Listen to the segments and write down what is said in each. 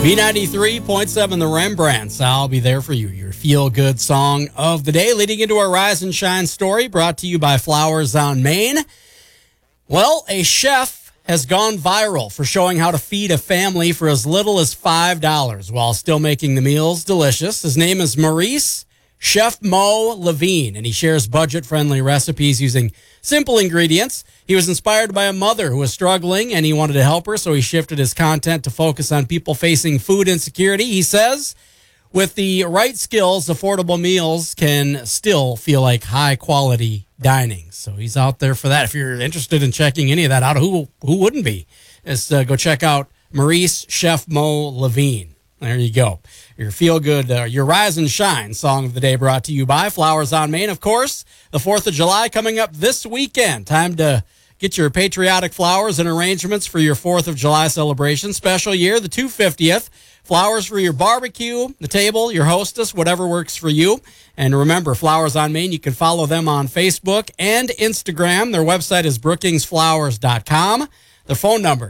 B93.7 The Rembrandts. I'll be there for you. Your feel-good song of the day, leading into our Rise and Shine story, brought to you by Flowers on Main. Well, a chef has gone viral for showing how to feed a family for as little as $5 while still making the meals delicious. His name is Maurice Chef Mo Levine, and he shares budget-friendly recipes using simple ingredients. He was inspired by a mother who was struggling, and he wanted to help her, so he shifted his content to focus on people facing food insecurity. He says, with the right skills, affordable meals can still feel like high-quality dining. So he's out there for that. If you're interested in checking any of that out, who wouldn't be? Just go check out Maurice Chef Mo Levine. There you go. Your feel-good, your Rise and Shine song of the day, brought to you by Flowers on Main. Of course, the 4th of July coming up this weekend. Time to get your patriotic flowers and arrangements for your 4th of July celebration. Special year, the 250th. Flowers for your barbecue, the table, your hostess, whatever works for you. And remember, Flowers on Main, you can follow them on Facebook and Instagram. Their website is brookingsflowers.com. Their phone number,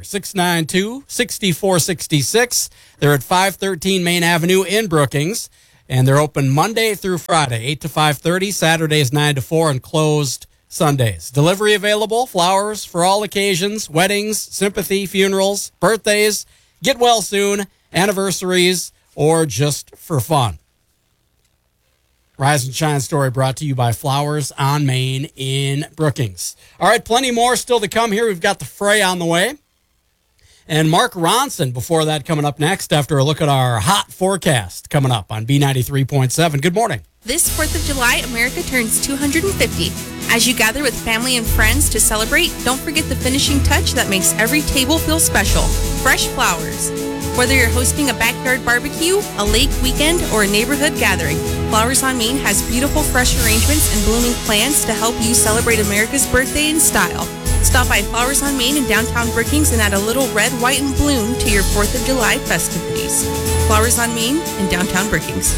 692-6466. They're at 513 Main Avenue in Brookings, and they're open Monday through Friday, 8 to 5:30, Saturdays 9 to 4, and closed Sundays. Delivery available, flowers for all occasions, weddings, sympathy, funerals, birthdays, get well soon, anniversaries, or just for fun. Rise and Shine story brought to you by Flowers on Main in Brookings. All right, plenty more still to come here. We've got the fray on the way. And Mark Ronson before that coming up next after a look at our hot forecast coming up on B93.7. Good morning. This 4th of July, America turns 250. As you gather with family and friends to celebrate, don't forget the finishing touch that makes every table feel special. Fresh flowers. Whether you're hosting a backyard barbecue, a lake weekend, or a neighborhood gathering, Flowers on Main has beautiful fresh arrangements and blooming plants to help you celebrate America's birthday in style. Stop by Flowers on Main in downtown Brookings and add a little red, white, and bloom to your 4th of July festivities. Flowers on Main in downtown Brookings.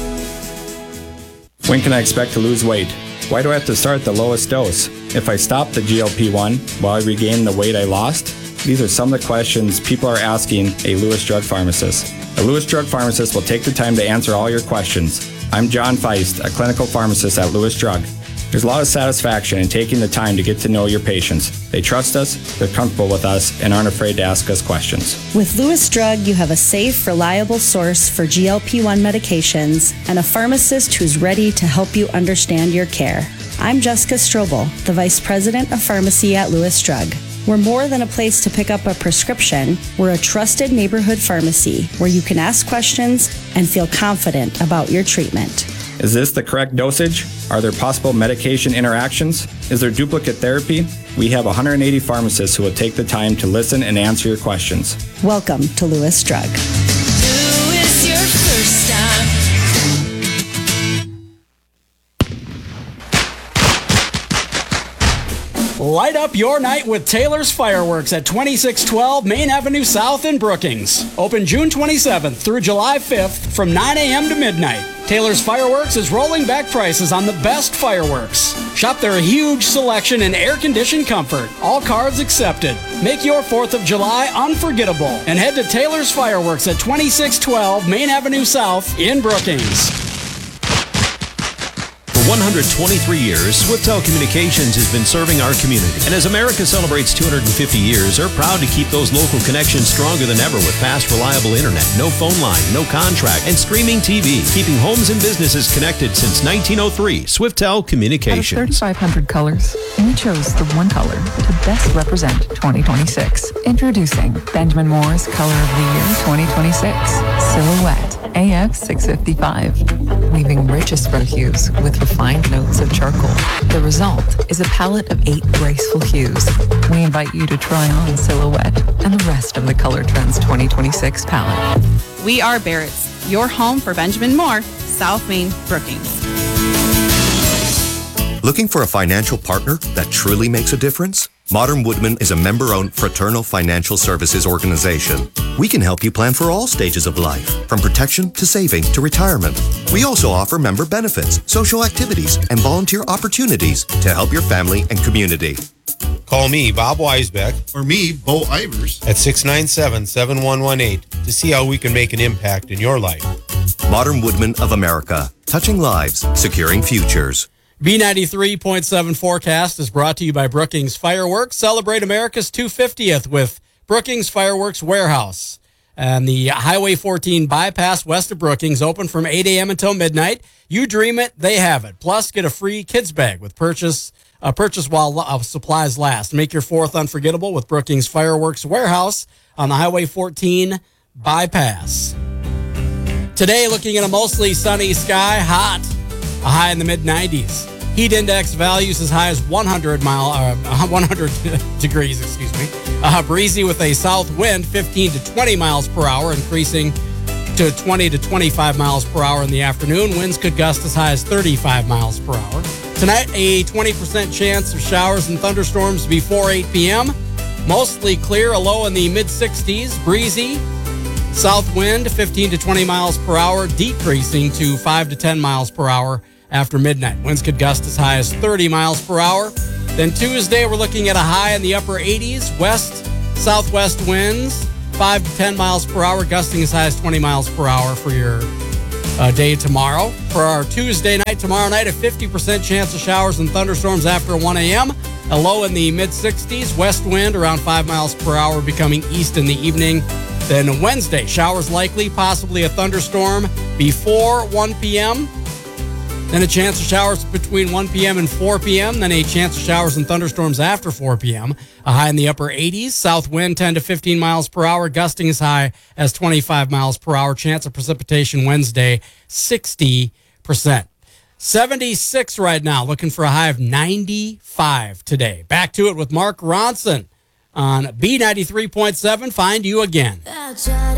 When can I expect to lose weight? Why do I have to start at the lowest dose? If I stop the GLP-1, will I regain the weight I lost? These are some of the questions people are asking a Lewis Drug Pharmacist. A Lewis Drug Pharmacist will take the time to answer all your questions. I'm John Feist, a clinical pharmacist at Lewis Drug. There's a lot of satisfaction in taking the time to get to know your patients. They trust us, they're comfortable with us, and aren't afraid to ask us questions. With Lewis Drug, you have a safe, reliable source for GLP-1 medications and a pharmacist who's ready to help you understand your care. I'm Jessica Strobel, the Vice President of Pharmacy at Lewis Drug. We're more than a place to pick up a prescription. We're a trusted neighborhood pharmacy where you can ask questions and feel confident about your treatment. Is this the correct dosage? Are there possible medication interactions? Is there duplicate therapy? We have 180 pharmacists who will take the time to listen and answer your questions. Welcome to Lewis Drug. Who is your first time? Light up your night with Taylor's Fireworks at 2612 Main Avenue South in Brookings. Open June 27th through July 5th from 9 a.m. to midnight. Taylor's Fireworks is rolling back prices on the best fireworks. Shop their huge selection and air-conditioned comfort. All cards accepted. Make your 4th of July unforgettable and head to Taylor's Fireworks at 2612 Main Avenue South in Brookings. For 123 years, Swiftel Communications has been serving our community. And as America celebrates 250 years, they're proud to keep those local connections stronger than ever with fast, reliable internet, no phone line, no contract, and streaming TV, keeping homes and businesses connected since 1903. Swiftel Communications. Out of 3,500 colors, we chose the one color to best represent 2026. Introducing Benjamin Moore's Color of the Year 2026, Silhouette AF655, weaving rich espresso hues with refined notes of charcoal. The result is a palette of 8 graceful hues. We invite you to try on Silhouette and the rest of the Color Trends 2026 palette. We are Barrett's, your home for Benjamin Moore, South Main, Brookings. Looking for a financial partner that truly makes a difference? Modern Woodman is a member-owned fraternal financial services organization. We can help you plan for all stages of life, from protection to saving to retirement. We also offer member benefits, social activities, and volunteer opportunities to help your family and community. Call me, Bob Weisbeck, or me, Bo Ivers, at 697-7118 to see how we can make an impact in your life. Modern Woodmen of America, touching lives, securing futures. B93.7 forecast is brought to you by Brookings Fireworks. Celebrate America's 250th with Brookings Fireworks Warehouse. And the Highway 14 bypass west of Brookings, open from 8 a.m. until midnight. You dream it, they have it. Plus, get a free kids bag with purchase while supplies last. Make your 4th unforgettable with Brookings Fireworks Warehouse on the Highway 14 bypass. Today, looking at a mostly sunny sky, hot, a high in the mid-90s. Heat index values as high as 100 degrees, breezy with a south wind 15 to 20 miles per hour, increasing to 20 to 25 miles per hour in the afternoon. Winds could gust as high as 35 miles per hour. Tonight, a 20% chance of showers and thunderstorms before 8 p.m. Mostly clear, a low in the mid-60s, breezy. South wind 15 to 20 miles per hour, decreasing to 5 to 10 miles per hour after midnight. Winds could gust as high as 30 miles per hour. Then Tuesday, we're looking at a high in the upper 80s, west-southwest winds, 5 to 10 miles per hour, gusting as high as 20 miles per hour for your day tomorrow. For our Tuesday night, tomorrow night, a 50% chance of showers and thunderstorms after 1 a.m., a low in the mid-60s, west wind around 5 miles per hour, becoming east in the evening. Then Wednesday, showers likely, possibly a thunderstorm before 1 p.m., then a chance of showers between 1 p.m. and 4 p.m. Then a chance of showers and thunderstorms after 4 p.m. A high in the upper 80s. South wind 10 to 15 miles per hour. Gusting as high as 25 miles per hour. Chance of precipitation Wednesday, 60%. 76 right now. Looking for a high of 95 today. Back to it with Mark Ronson on B93.7. Find you again.